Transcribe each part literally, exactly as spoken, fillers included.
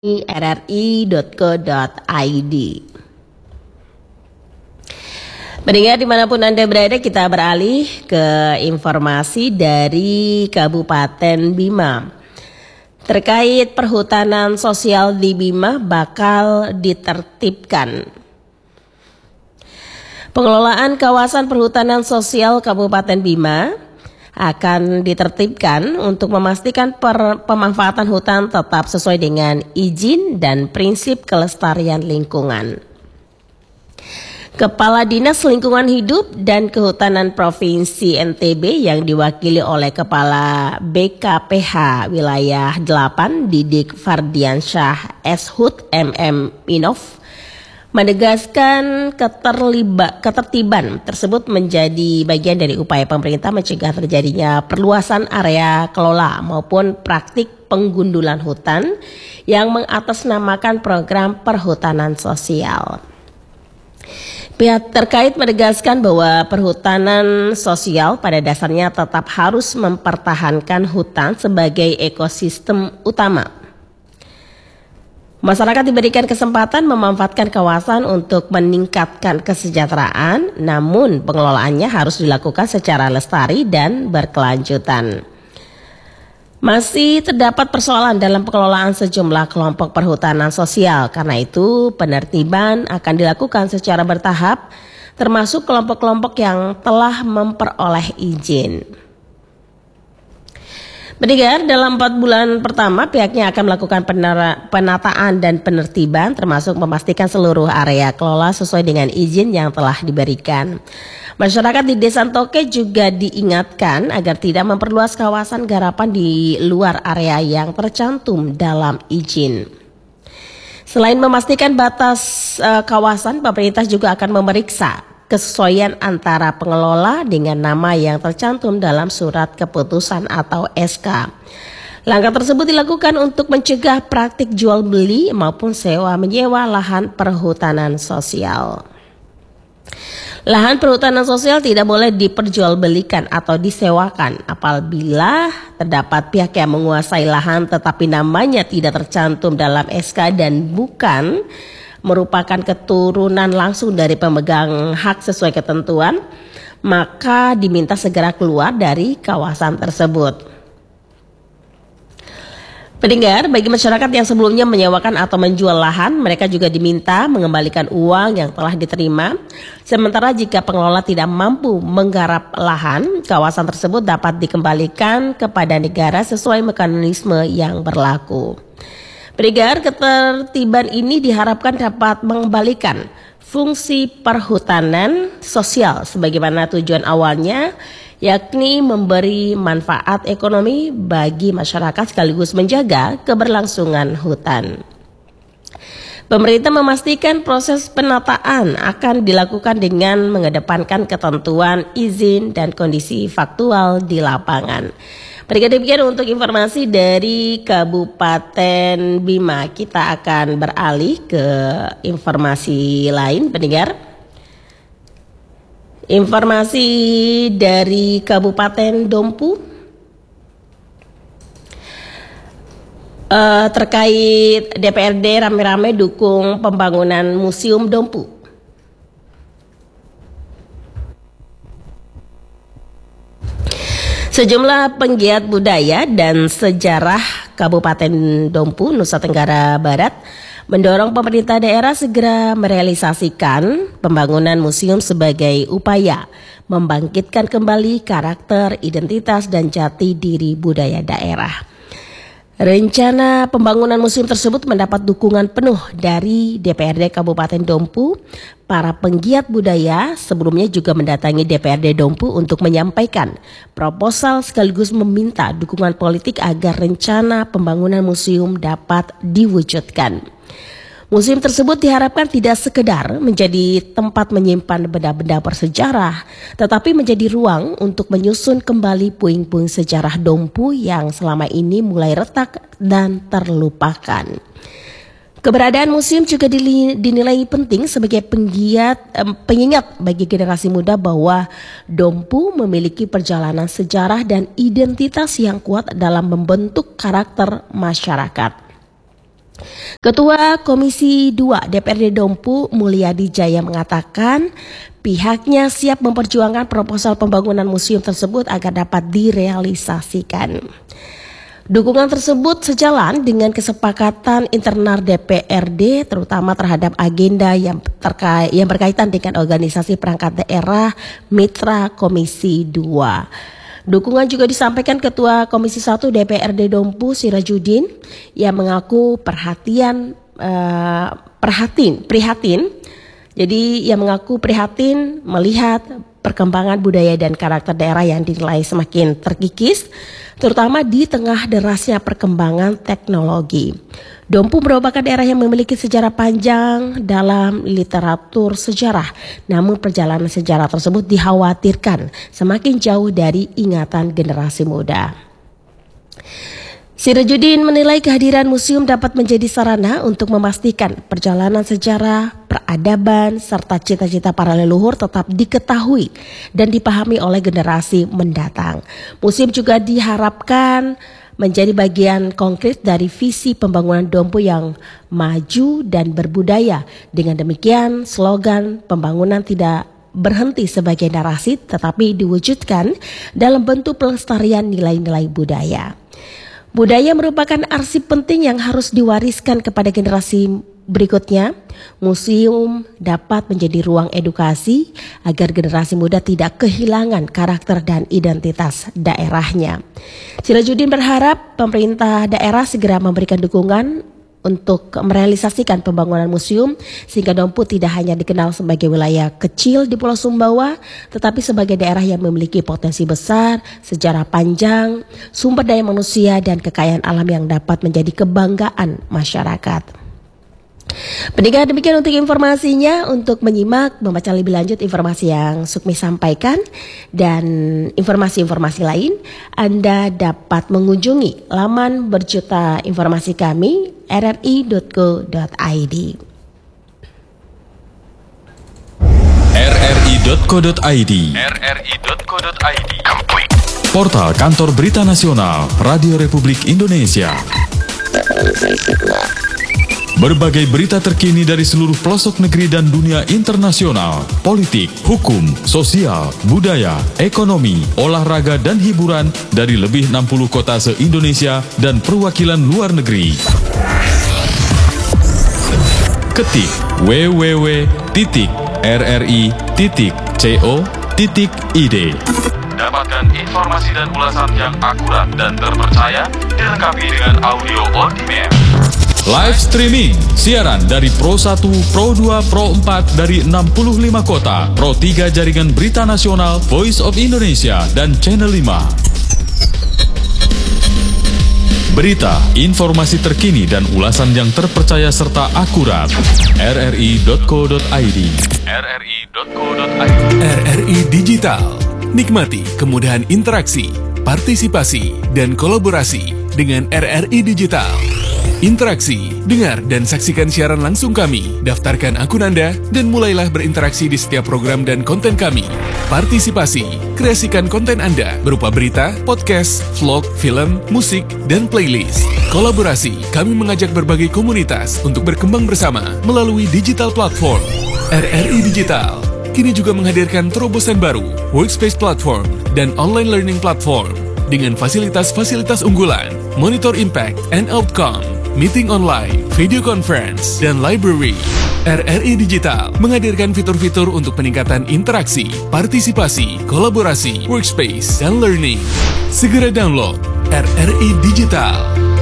r r i dot co dot i d. Mendengar dimanapun Anda berada, kita beralih ke informasi dari Kabupaten Bima. Terkait perhutanan sosial di Bima bakal ditertibkan. Pengelolaan kawasan perhutanan sosial Kabupaten Bima akan ditertibkan untuk memastikan per, pemanfaatan hutan tetap sesuai dengan izin dan prinsip kelestarian lingkungan. Kepala Dinas Lingkungan Hidup dan Kehutanan Provinsi N T B yang diwakili oleh Kepala B K P H Wilayah delapan Didik Fardiansyah S H U D M M Minov menegaskan keterlibat, ketertiban tersebut menjadi bagian dari upaya pemerintah mencegah terjadinya perluasan area kelola maupun praktik penggundulan hutan yang mengatasnamakan program perhutanan sosial. Pihak terkait menegaskan bahwa perhutanan sosial pada dasarnya tetap harus mempertahankan hutan sebagai ekosistem utama. Masyarakat diberikan kesempatan memanfaatkan kawasan untuk meningkatkan kesejahteraan, namun pengelolaannya harus dilakukan secara lestari dan berkelanjutan. Masih terdapat persoalan dalam pengelolaan sejumlah kelompok perhutanan sosial, karena itu penertiban akan dilakukan secara bertahap, termasuk kelompok-kelompok yang telah memperoleh izin. Pendengar, dalam empat bulan pertama pihaknya akan melakukan penataan dan penertiban termasuk memastikan seluruh area kelola sesuai dengan izin yang telah diberikan. Masyarakat di Desa Toke juga diingatkan agar tidak memperluas kawasan garapan di luar area yang tercantum dalam izin. Selain memastikan batas uh, kawasan, pemerintah juga akan memeriksa kesesuaian antara pengelola dengan nama yang tercantum dalam surat keputusan atau S K. Langkah tersebut dilakukan untuk mencegah praktik jual beli maupun sewa menyewa lahan perhutanan sosial. Lahan perhutanan sosial tidak boleh diperjualbelikan atau disewakan apabila terdapat pihak yang menguasai lahan tetapi namanya tidak tercantum dalam S K dan bukan merupakan keturunan langsung dari pemegang hak sesuai ketentuan, maka diminta segera keluar dari kawasan tersebut. Pendengar, bagi masyarakat yang sebelumnya menyewakan atau menjual lahan, mereka juga diminta mengembalikan uang yang telah diterima. Sementara jika pengelola tidak mampu menggarap lahan, kawasan tersebut dapat dikembalikan kepada negara sesuai mekanisme yang berlaku. Pendengar, ketertiban ini diharapkan dapat mengembalikan fungsi perhutanan sosial sebagaimana tujuan awalnya, yakni memberi manfaat ekonomi bagi masyarakat sekaligus menjaga keberlangsungan hutan. Pemerintah memastikan proses penataan akan dilakukan dengan mengedepankan ketentuan izin dan kondisi faktual di lapangan. Demikian untuk informasi dari Kabupaten Bima. Kita akan beralih ke informasi lain, pendengar. Informasi dari Kabupaten Dompu uh, terkait D P R D rame-rame dukung pembangunan Museum Dompu. Sejumlah penggiat budaya dan sejarah Kabupaten Dompu, Nusa Tenggara Barat mendorong pemerintah daerah segera merealisasikan pembangunan museum sebagai upaya membangkitkan kembali karakter, identitas, dan jati diri budaya daerah. Rencana pembangunan museum tersebut mendapat dukungan penuh dari D P R D Kabupaten Dompu. Para penggiat budaya sebelumnya juga mendatangi D P R D Dompu untuk menyampaikan proposal sekaligus meminta dukungan politik agar rencana pembangunan museum dapat diwujudkan. Museum tersebut diharapkan tidak sekedar menjadi tempat menyimpan benda-benda bersejarah, tetapi menjadi ruang untuk menyusun kembali puing-puing sejarah Dompu yang selama ini mulai retak dan terlupakan. Keberadaan museum juga dinilai penting sebagai penggiat, eh, pengingat bagi generasi muda bahwa Dompu memiliki perjalanan sejarah dan identitas yang kuat dalam membentuk karakter masyarakat. Ketua Komisi dua D P R D Dompu Mulyadi Jaya mengatakan pihaknya siap memperjuangkan proposal pembangunan museum tersebut agar dapat direalisasikan. Dukungan tersebut sejalan dengan kesepakatan internal D P R D terutama terhadap agenda yang terkait yang berkaitan dengan organisasi perangkat daerah mitra Komisi dua. Dukungan juga disampaikan Ketua Komisi satu D P R D Dompu Sirajuddin yang mengaku perhatian uh, perhatin prihatin. Jadi yang mengaku prihatin melihat perkembangan budaya dan karakter daerah yang dinilai semakin terkikis, terutama di tengah derasnya perkembangan teknologi. Dompu merupakan daerah yang memiliki sejarah panjang dalam literatur sejarah, namun perjalanan sejarah tersebut dikhawatirkan semakin jauh dari ingatan generasi muda. Sirajuddin menilai kehadiran museum dapat menjadi sarana untuk memastikan perjalanan sejarah, peradaban, serta cita-cita para leluhur tetap diketahui dan dipahami oleh generasi mendatang. Museum juga diharapkan menjadi bagian konkret dari visi pembangunan Dompu yang maju dan berbudaya. Dengan demikian, slogan pembangunan tidak berhenti sebagai narasi tetapi diwujudkan dalam bentuk pelestarian nilai-nilai budaya. Budaya merupakan arsip penting yang harus diwariskan kepada generasi berikutnya. Museum dapat menjadi ruang edukasi agar generasi muda tidak kehilangan karakter dan identitas daerahnya. Sirajuddin berharap pemerintah daerah segera memberikan dukungan untuk merealisasikan pembangunan museum sehingga Dompu tidak hanya dikenal sebagai wilayah kecil di Pulau Sumbawa, tetapi sebagai daerah yang memiliki potensi besar, sejarah panjang, sumber daya manusia dan kekayaan alam yang dapat menjadi kebanggaan masyarakat. Pendengar, demikian untuk informasinya. Untuk menyimak, membaca lebih lanjut informasi yang Sukmi sampaikan dan informasi-informasi lain, Anda dapat mengunjungi laman berjuta informasi kami r r i dot co dot i d. r r i dot co dot i d r r i dot co dot i d Portal Kantor Berita Nasional Radio Republik Indonesia. Berbagai berita terkini dari seluruh pelosok negeri dan dunia internasional, politik, hukum, sosial, budaya, ekonomi, olahraga, dan hiburan dari lebih enam puluh kota se-Indonesia dan perwakilan luar negeri. Ketik w w w titik r r i titik co titik i d. Dapatkan informasi dan ulasan yang akurat dan terpercaya dilengkapi dengan audio on demand. Live streaming, siaran dari Pro satu, Pro dua, Pro empat dari enam puluh lima kota, Pro tiga Jaringan Berita Nasional, Voice of Indonesia, dan Channel lima. Berita, informasi terkini dan ulasan yang terpercaya serta akurat. r r i dot co dot i d r r i dot co dot i d R R I Digital. Nikmati kemudahan interaksi, partisipasi, dan kolaborasi dengan R R I Digital. Interaksi, dengar dan saksikan siaran langsung kami, daftarkan akun Anda, dan mulailah berinteraksi di setiap program dan konten kami. Partisipasi, kreasikan konten Anda berupa berita, podcast, vlog, film, musik, dan playlist. Kolaborasi, kami mengajak berbagai komunitas untuk berkembang bersama melalui digital platform. R R I Digital kini juga menghadirkan terobosan baru, workspace platform, dan online learning platform dengan fasilitas-fasilitas unggulan, monitor impact and outcome, meeting online, video conference, dan library. R R I Digital menghadirkan fitur-fitur untuk peningkatan interaksi, partisipasi, kolaborasi, workspace, dan learning. Segera download R R I Digital.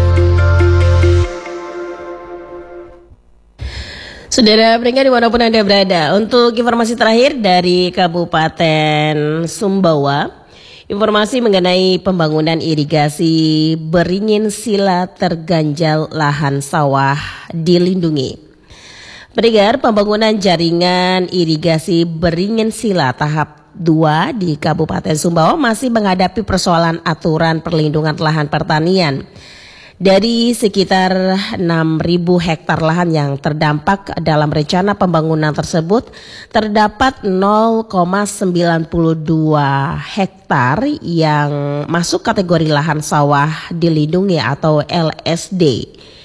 Saudara pendengar dimanapun Anda berada, untuk informasi terakhir dari Kabupaten Sumbawa, informasi mengenai pembangunan irigasi Beringin Sila terganjal lahan sawah dilindungi. Pendengar, pembangunan jaringan irigasi Beringin Sila tahap dua di Kabupaten Sumbawa masih menghadapi persoalan aturan perlindungan lahan pertanian. Dari sekitar enam ribu hektar lahan yang terdampak dalam rencana pembangunan tersebut, terdapat nol koma sembilan dua hektar yang masuk kategori lahan sawah dilindungi atau L S D.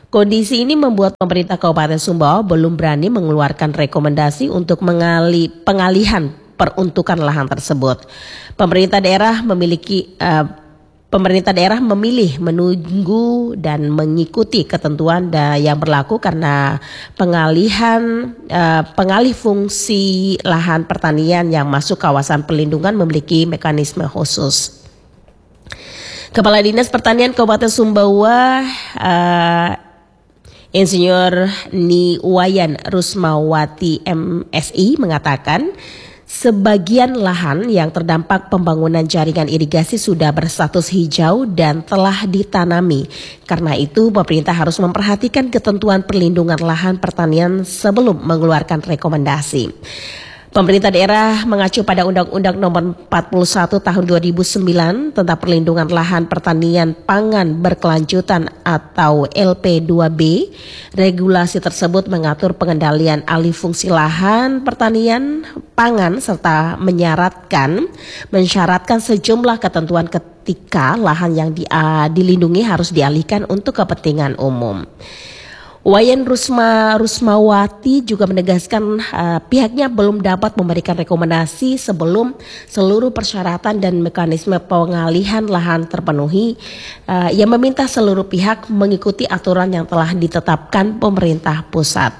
Kondisi ini membuat pemerintah Kabupaten Sumbawa belum berani mengeluarkan rekomendasi untuk mengalih pengalihan peruntukan lahan tersebut. Pemerintah daerah memiliki uh, pemerintah daerah memilih menunggu dan mengikuti ketentuan yang berlaku karena pengalihan uh, pengalih fungsi lahan pertanian yang masuk kawasan perlindungan memiliki mekanisme khusus. Kepala Dinas Pertanian Kabupaten Sumbawa uh, Insinyur Niwayan Rusmawati M Si mengatakan sebagian lahan yang terdampak pembangunan jaringan irigasi sudah berstatus hijau dan telah ditanami. Karena itu pemerintah harus memperhatikan ketentuan perlindungan lahan pertanian sebelum mengeluarkan rekomendasi. Pemerintah daerah mengacu pada Undang-Undang Nomor empat puluh satu Tahun dua ribu sembilan tentang perlindungan lahan pertanian pangan berkelanjutan atau L P dua B. Regulasi tersebut mengatur pengendalian alih fungsi lahan pertanian pangan serta menyaratkan mensyaratkan sejumlah ketentuan ketika lahan yang di, uh, dilindungi harus dialihkan untuk kepentingan umum. Wayan Rusma Rusmawati juga menegaskan uh, pihaknya belum dapat memberikan rekomendasi sebelum seluruh persyaratan dan mekanisme pengalihan lahan terpenuhi. Uh, ia meminta seluruh pihak mengikuti aturan yang telah ditetapkan pemerintah pusat.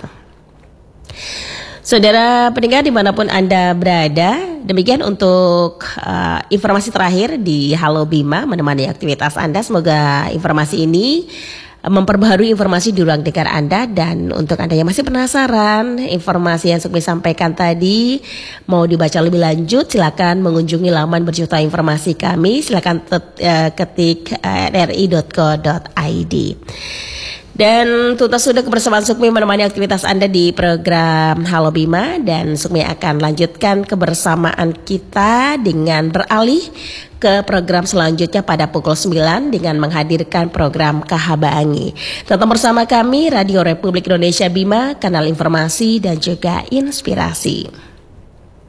Saudara pendengar dimanapun Anda berada, demikian untuk uh, informasi terakhir di Halo Bima menemani aktivitas Anda. Semoga informasi ini memperbaharui informasi di ruang dengar Anda. Dan untuk Anda yang masih penasaran informasi yang saya sampaikan tadi mau dibaca lebih lanjut, silakan mengunjungi laman berjuta informasi kami. Silakan tet, uh, ketik uh, r r i dot co dot i d. Dan tuntas sudah kebersamaan Sukmi menemani aktivitas Anda di program Halo Bima, dan Sukmi akan lanjutkan kebersamaan kita dengan beralih ke program selanjutnya pada pukul sembilan dengan menghadirkan program Kahabaangi. Tetap bersama kami Radio Republik Indonesia Bima, kanal informasi dan juga inspirasi.